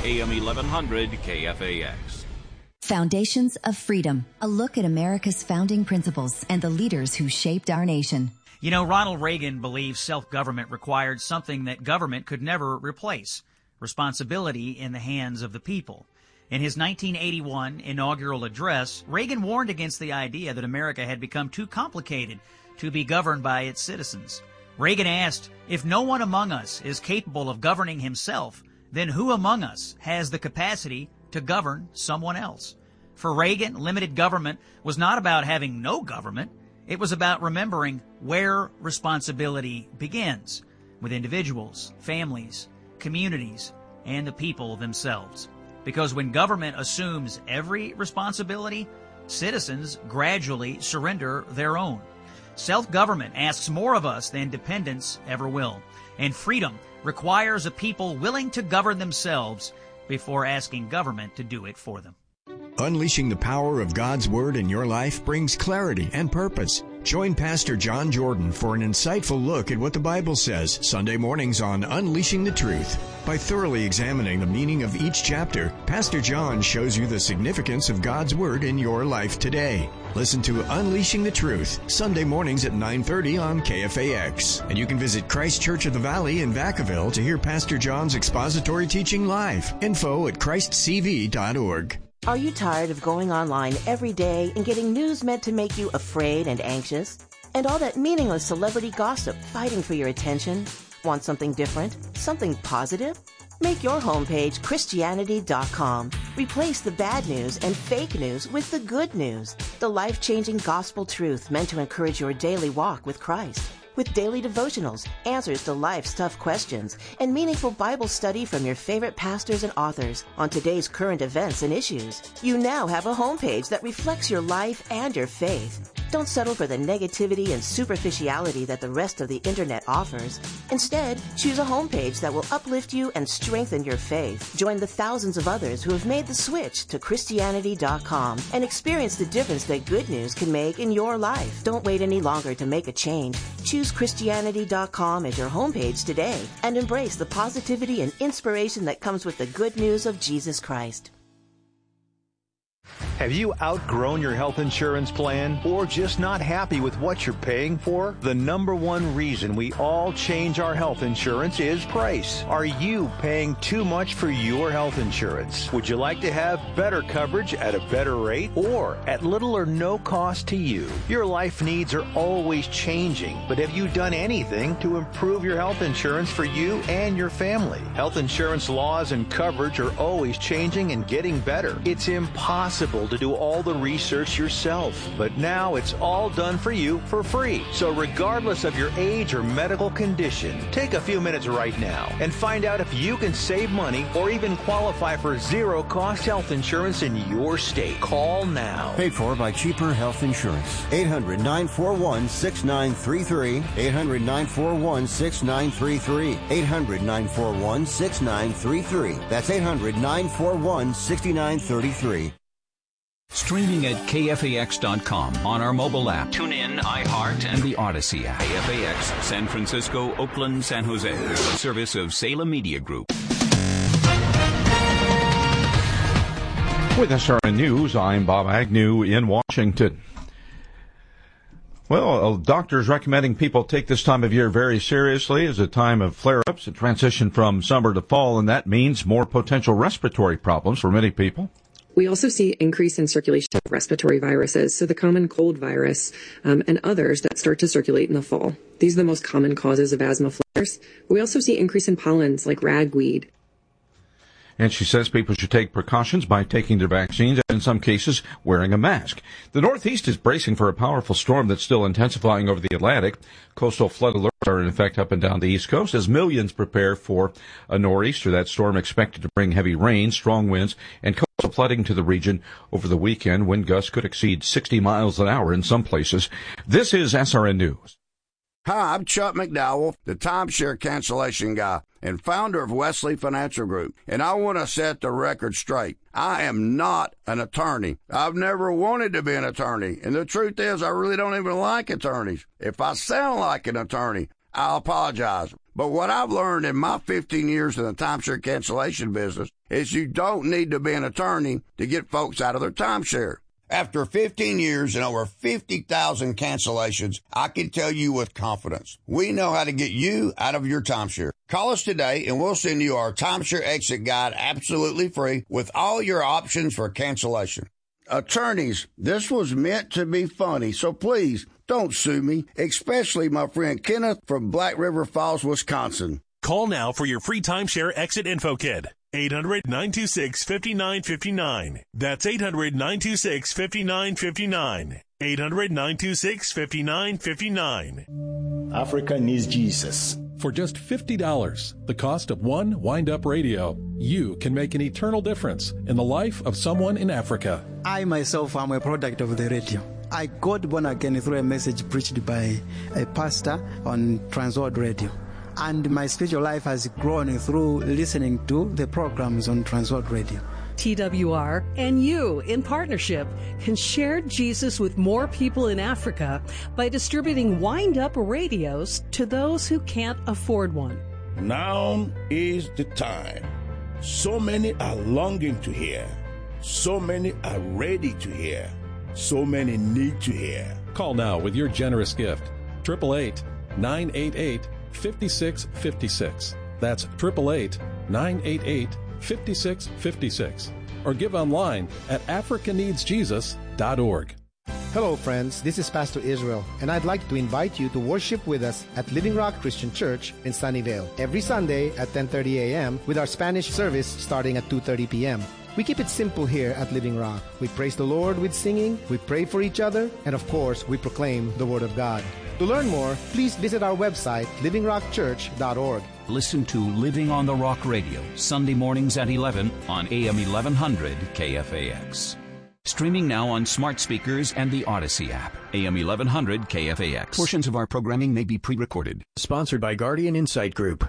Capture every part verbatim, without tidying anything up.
A M eleven hundred K F A X. Foundations of Freedom, a look at America's founding principles and the leaders who shaped our nation. You know, Ronald Reagan believed self-government required something that government could never replace: responsibility in the hands of the people. In his nineteen eighty-one inaugural address, Reagan warned against the idea that America had become too complicated to be governed by its citizens. Reagan asked, if no one among us is capable of governing himself, then who among us has the capacity to govern someone else? For Reagan, limited government was not about having no government. It was about remembering where responsibility begins, with individuals, families, communities, and the people themselves. Because when government assumes every responsibility, citizens gradually surrender their own. Self-government asks more of us than dependence ever will. And freedom requires a people willing to govern themselves before asking government to do it for them. Unleashing the power of God's Word in your life brings clarity and purpose. Join Pastor John Jordan for an insightful look at what the Bible says Sunday mornings on Unleashing the Truth. By thoroughly examining the meaning of each chapter, Pastor John shows you the significance of God's Word in your life today. Listen to Unleashing the Truth, Sunday mornings at nine thirty on K F A X. And you can visit Christ Church of the Valley in Vacaville to hear Pastor John's expository teaching live. Info at christ c v dot org. Are you tired of going online every day and getting news meant to make you afraid and anxious? And all that meaningless celebrity gossip fighting for your attention? Want something different? Something positive? Make your homepage Christianity dot com. Replace the bad news and fake news with the good news. The life-changing gospel truth meant to encourage your daily walk with Christ. With daily devotionals, answers to life's tough questions, and meaningful Bible study from your favorite pastors and authors on today's current events and issues. You now have a homepage that reflects your life and your faith. Don't settle for the negativity and superficiality that the rest of the internet offers. Instead, choose a homepage that will uplift you and strengthen your faith. Join the thousands of others who have made the switch to Christianity dot com and experience the difference that good news can make in your life. Don't wait any longer to make a change. Choose Christianity dot com as your homepage today and embrace the positivity and inspiration that comes with the good news of Jesus Christ. Have you outgrown your health insurance plan or just not happy with what you're paying for? The number one reason we all change our health insurance is price. Are you paying too much for your health insurance? Would you like to have better coverage at a better rate or at little or no cost to you? Your life needs are always changing, but have you done anything to improve your health insurance for you and your family? Health insurance laws and coverage are always changing and getting better. It's impossible to do all the research yourself, but now it's all done for you for free. So regardless of your age or medical condition, take a few minutes right now and find out if you can save money or even qualify for zero-cost health insurance in your state. Call now. Paid for by Cheaper Health Insurance. eight hundred, nine four one, six nine three three. eight hundred, nine four one, six nine three three. eight hundred, nine four one, six nine three three. That's eight hundred, nine four one, six nine three three. Streaming at K F A X dot com on our mobile app, TuneIn, iHeart, and the Odyssey app. K F A X, San Francisco, Oakland, San Jose. A service of Salem Media Group. With S R N News, I'm Bob Agnew in Washington. Well, doctors recommending people take this time of year very seriously as a time of flare-ups, a transition from summer to fall, and that means more potential respiratory problems for many people. We also see increase in circulation of respiratory viruses, so the common cold virus um, and others that start to circulate in the fall. These are the most common causes of asthma flares. We also see increase in pollens like ragweed. And she says people should take precautions by taking their vaccines and in some cases wearing a mask. The Northeast is bracing for a powerful storm that's still intensifying over the Atlantic. Coastal flood alerts are in effect up and down the East Coast as millions prepare for a nor'easter. That storm expected to bring heavy rain, strong winds, and coastal flooding to the region over the weekend. Wind gusts could exceed sixty miles an hour in some places. This is S R N News. Hi, I'm Chuck McDowell, the timeshare cancellation guy and founder of Wesley Financial Group, and I want to set the record straight. I am not an attorney. I've never wanted to be an attorney, and the truth is I really don't even like attorneys. If I sound like an attorney, I apologize. But what I've learned in my fifteen years in the timeshare cancellation business is you don't need to be an attorney to get folks out of their timeshare. After fifteen years and over fifty thousand cancellations, I can tell you with confidence, we know how to get you out of your timeshare. Call us today and we'll send you our timeshare exit guide absolutely free with all your options for cancellation. Attorneys, this was meant to be funny, so please don't sue me, especially my friend Kenneth from Black River Falls, Wisconsin. Call now for your free timeshare exit info kit. eight hundred, nine two six, five nine five nine. That's eight hundred, nine two six, five nine five nine. eight hundred, nine two six, five nine five nine. Africa needs Jesus. For just fifty dollars, the cost of one wind-up radio, you can make an eternal difference in the life of someone in Africa. I myself am a product of the radio. I got born again through a message preached by a pastor on Transworld Radio. And my spiritual life has grown through listening to the programs on Transworld Radio. T W R and you, in partnership, can share Jesus with more people in Africa by distributing wind-up radios to those who can't afford one. Now is the time. So many are longing to hear. So many are ready to hear. So many need to hear. Call now with your generous gift. eight eight eight, nine eight eight, five six five six. That's eight eight eight, nine eight eight, five six five six. Or give online at africa needs jesus dot org. Hello, friends. This is Pastor Israel, and I'd like to invite you to worship with us at Living Rock Christian Church in Sunnyvale every Sunday at ten thirty a.m. with our Spanish service starting at two thirty p.m. We keep it simple here at Living Rock. We praise the Lord with singing, we pray for each other, and of course, we proclaim the Word of God. To learn more, please visit our website, living rock church dot org. Listen to Living on the Rock Radio, Sunday mornings at eleven on A M eleven hundred K F A X. Streaming now on smart speakers and the Odyssey app. A M eleven hundred K F A X. Portions of our programming may be pre-recorded. Sponsored by Guardian Insight Group.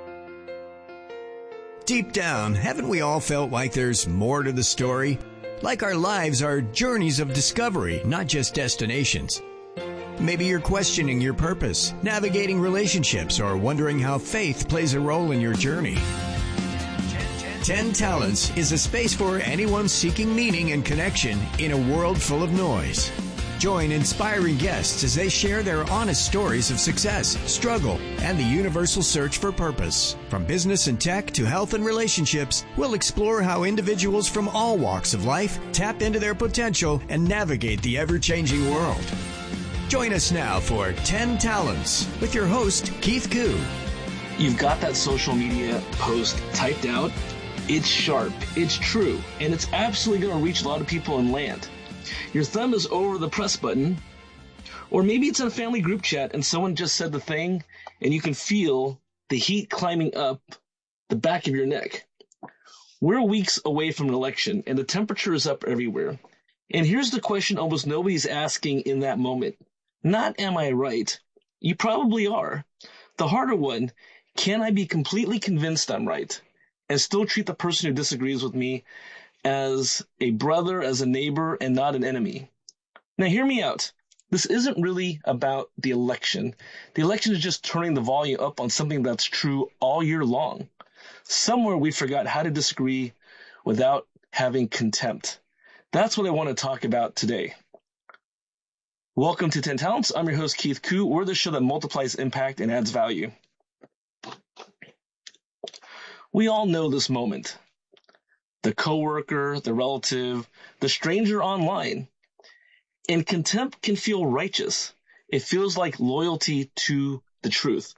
Deep down, haven't we all felt like there's more to the story? Like our lives are journeys of discovery, not just destinations. Maybe you're questioning your purpose, navigating relationships, or wondering how faith plays a role in your journey. Ten Talents is a space for anyone seeking meaning and connection in a world full of noise. Join inspiring guests as they share their honest stories of success, struggle, and the universal search for purpose. From business and tech to health and relationships, we'll explore how individuals from all walks of life tap into their potential and navigate the ever-changing world. Join us now for ten Talents with your host, Keith Koo. You've got that social media post typed out. It's sharp, it's true, and it's absolutely going to reach a lot of people and land. Your thumb is over the press button, or maybe it's in a family group chat and someone just said the thing and you can feel the heat climbing up the back of your neck. We're weeks away from an election and the temperature is up everywhere. And here's the question almost nobody's asking in that moment. Not am I right? You probably are. The harder one, can I be completely convinced I'm right and still treat the person who disagrees with me as a brother, as a neighbor, and not an enemy? Now, hear me out. This isn't really about the election. The election is just turning the volume up on something that's true all year long. Somewhere we forgot how to disagree without having contempt. That's what I want to talk about today. Welcome to ten Talents. I'm your host, Keith Koo. We're the show that multiplies impact and adds value. We all know this moment. The coworker, the relative, the stranger online. And contempt can feel righteous. It feels like loyalty to the truth.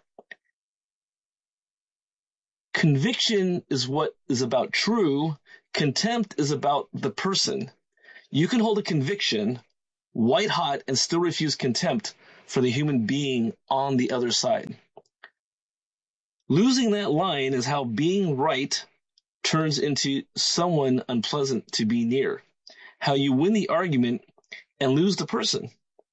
Conviction is what is about true. Contempt is about the person. You can hold a conviction white hot and still refuse contempt for the human being on the other side. Losing that line is how being right turns into someone unpleasant to be near. How you win the argument and lose the person.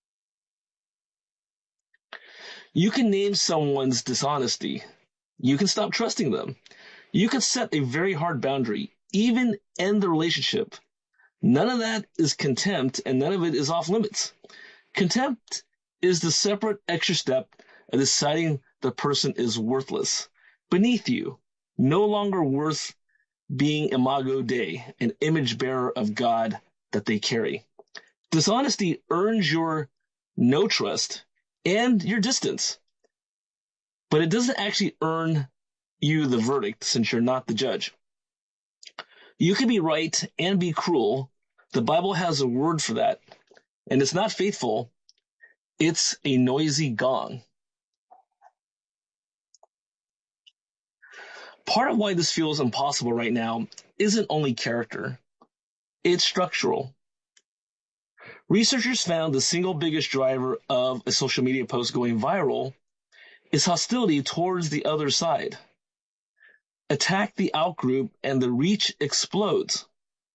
You can name someone's dishonesty. You can stop trusting them. You can set a very hard boundary, even end the relationship. None of that is contempt, and none of it is off limits. Contempt is the separate extra step of deciding the person is worthless, beneath you, no longer worth being imago Dei, an image bearer of God that they carry. Dishonesty earns your no trust and your distance, but it doesn't actually earn you the verdict since you're not the judge. You can be right and be cruel. The Bible has a word for that, and it's not faithful. It's a noisy gong. Part of why this feels impossible right now isn't only character, it's structural. Researchers found the single biggest driver of a social media post going viral is hostility towards the other side. Attack the outgroup and the reach explodes.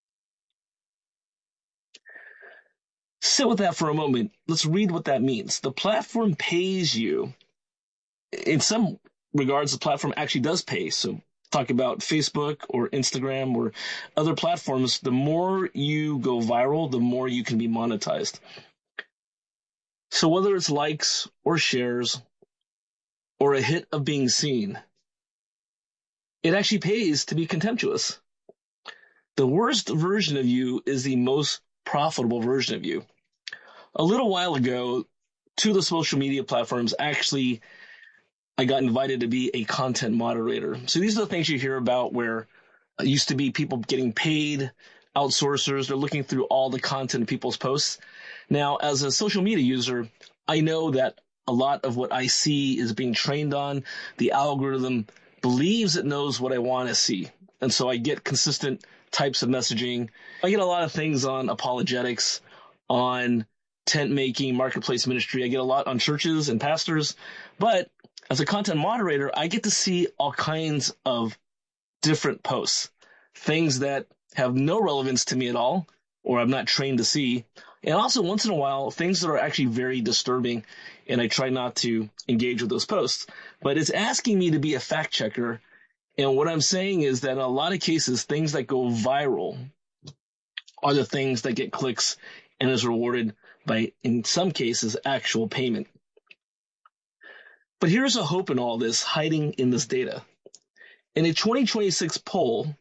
Sit with that for a moment. Let's read what that means. The platform pays you. In some regards, the platform actually does pay. So talk about Facebook or Instagram or other platforms. The more you go viral, the more you can be monetized. So whether it's likes or shares or a hit of being seen, it actually pays to be contemptuous. The worst version of you is the most profitable version of you. A little while ago, two of the social media platforms actually, I got invited to be a content moderator. So these are the things you hear about where it used to be people getting paid, outsourcers, they're looking through all the content of people's posts. Now, as a social media user, I know that a lot of what I see is being trained on. The algorithm believes it knows what I want to see. And so I get consistent types of messaging. I get a lot of things on apologetics, on tent making, marketplace ministry. I get a lot on churches and pastors. But as a content moderator, I get to see all kinds of different posts, things that have no relevance to me at all, or I'm not trained to see. And also once in a while, things that are actually very disturbing, and I try not to engage with those posts. But it's asking me to be a fact checker. And what I'm saying is that in a lot of cases, things that go viral are the things that get clicks and is rewarded by, in some cases, actual payment. But here's a hope in all this hiding in this data. In a twenty twenty-six poll,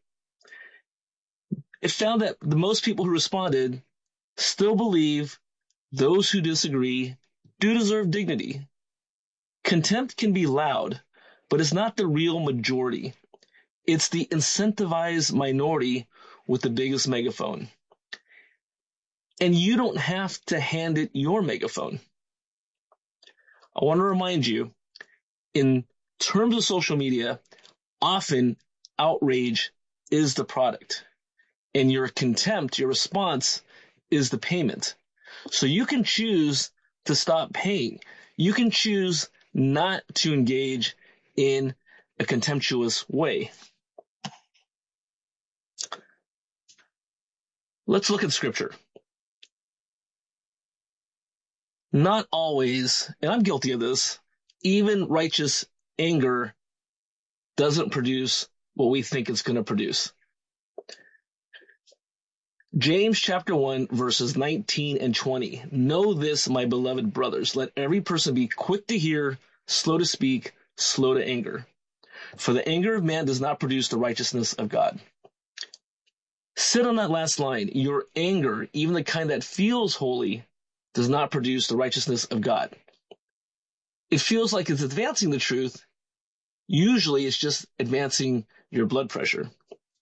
it found that the most people who responded still believe those who disagree do deserve dignity. Contempt can be loud, but it's not the real majority. It's the incentivized minority with the biggest megaphone. And you don't have to hand it your megaphone. I want to remind you, in terms of social media, often outrage is the product, and your contempt, your response, is the payment. So you can choose to stop paying. You can choose not to engage in a contemptuous way. Let's look at scripture. Not always, and I'm guilty of this, even righteous anger doesn't produce what we think it's going to produce. James chapter one, verses nineteen and twenty. Know this, my beloved brothers, let every person be quick to hear, slow to speak, slow to anger. For the anger of man does not produce the righteousness of God. Sit on that last line. Your anger, even the kind that feels holy, does not produce the righteousness of God. It feels like it's advancing the truth. Usually it's just advancing your blood pressure.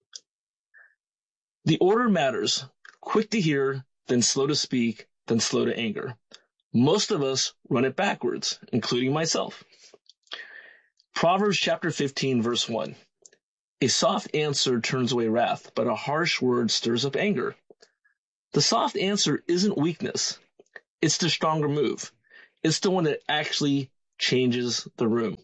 The order matters. Quick to hear, then slow to speak, then slow to anger. Most of us run it backwards, including myself. Proverbs chapter fifteen, verse one. A soft answer turns away wrath, but a harsh word stirs up anger. The soft answer isn't weakness. It's the stronger move. It's the one that actually changes the room.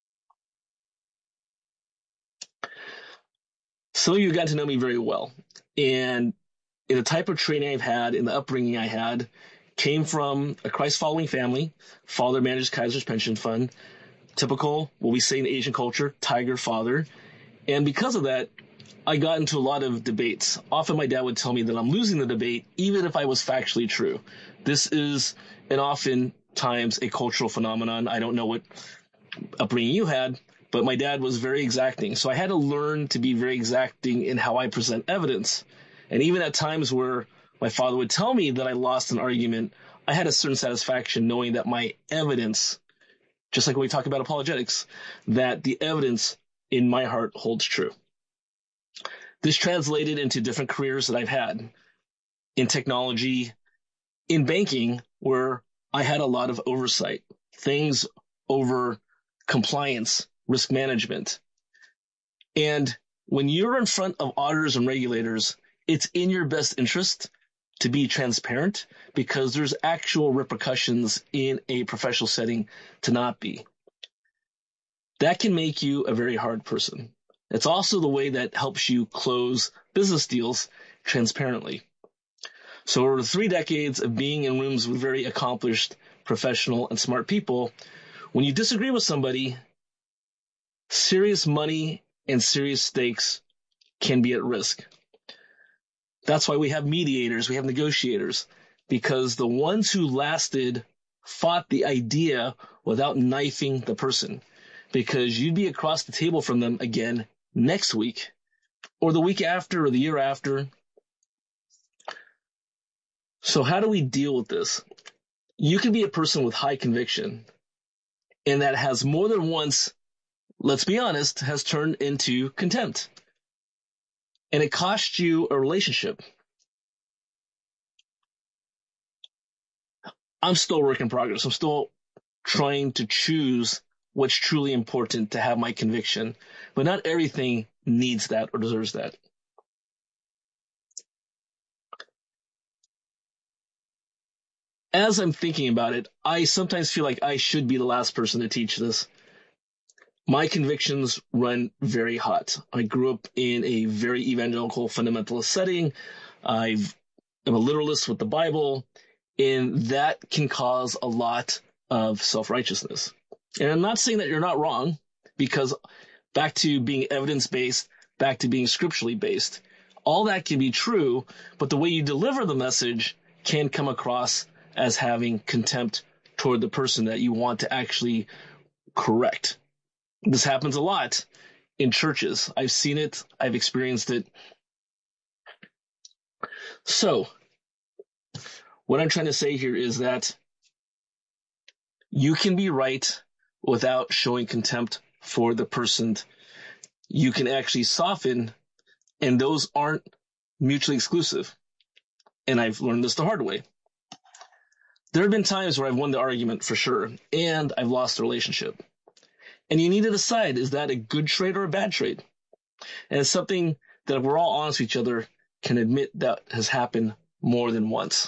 Some of you got to know me very well. And in the type of training I've had, in the upbringing I had, came from a Christ-following family. Father managed Kaiser's pension fund. Typical, what we say in Asian culture, tiger father. And because of that, I got into a lot of debates. Often my dad would tell me that I'm losing the debate, even if I was factually true. This is an oftentimes a cultural phenomenon. I don't know what upbringing you had, but my dad was very exacting. So I had to learn to be very exacting in how I present evidence. And even at times where my father would tell me that I lost an argument, I had a certain satisfaction knowing that my evidence, just like when we talk about apologetics, that the evidence in my heart holds true. This translated into different careers that I've had in technology, in banking, where I had a lot of oversight, things over compliance, risk management. And when you're in front of auditors and regulators, it's in your best interest to be transparent because there's actual repercussions in a professional setting to not be. That can make you a very hard person. It's also the way that helps you close business deals transparently. So over three decades of being in rooms with very accomplished, professional, and smart people, when you disagree with somebody, serious money and serious stakes can be at risk. That's why we have mediators, we have negotiators, because the ones who lasted fought the idea without knifing the person, because you'd be across the table from them again next week, or the week after, or the year after. So how do we deal with this? You can be a person with high conviction, and that has more than once, let's be honest, has turned into contempt. And it cost you a relationship. I'm still a work in progress. I'm still trying to choose what's truly important to have my conviction. But not everything needs that or deserves that. As I'm thinking about it, I sometimes feel like I should be the last person to teach this. My convictions run very hot. I grew up in a very evangelical fundamentalist setting. I've, I'm a literalist with the Bible, and that can cause a lot of self-righteousness. And I'm not saying that you're not wrong, because back to being evidence-based, back to being scripturally based, all that can be true, but the way you deliver the message can come across as having contempt toward the person that you want to actually correct. This happens a lot in churches. I've seen it. I've experienced it. So, what I'm trying to say here is that you can be right without showing contempt for the person. You can actually soften, and those aren't mutually exclusive. And I've learned this the hard way. There have been times where I've won the argument for sure, and I've lost the relationship. And you need to decide, is that a good trade or a bad trade? And it's something that if we're all honest with each other, can admit that has happened more than once.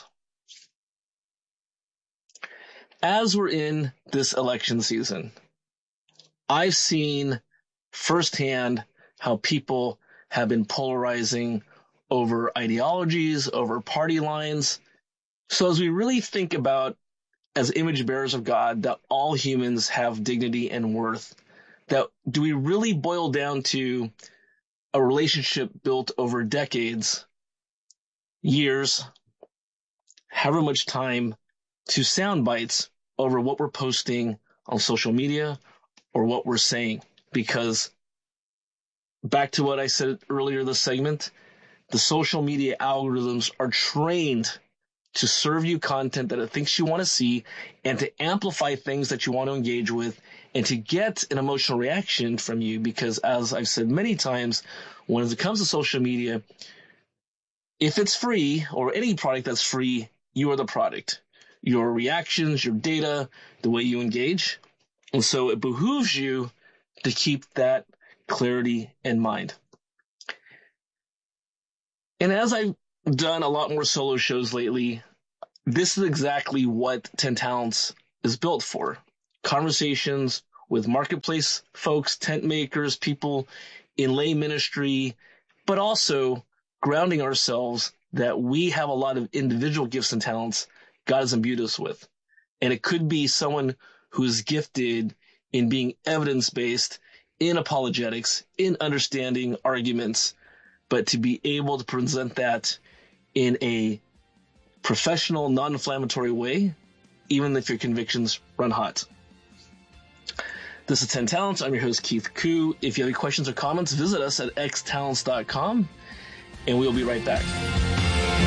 As we're in this election season, I've seen firsthand how people have been polarizing over ideologies, over party lines. So as we really think about, as image bearers of God, that all humans have dignity and worth, that do we really boil down to a relationship built over decades, years, however much time, to sound bites over what we're posting on social media or what we're saying? Because back to what I said earlier this segment, the social media algorithms are trained to serve you content that it thinks you want to see and to amplify things that you want to engage with and to get an emotional reaction from you. Because as I've said many times, when it comes to social media, if it's free or any product that's free, you are the product. Your reactions, your data, the way you engage. And so it behooves you to keep that clarity in mind. And as I've done a lot more solo shows lately, this is exactly what ten Talents is built for. Conversations with marketplace folks, tent makers, people in lay ministry, but also grounding ourselves that we have a lot of individual gifts and talents God has imbued us with. And it could be someone who's gifted in being evidence-based, in apologetics, in understanding arguments, but to be able to present that in a professional, non-inflammatory way, even if your convictions run hot. This is ten Talents. I'm your host, Keith Koo. If you have any questions or comments, visit us at x talents dot com, and we'll be right back.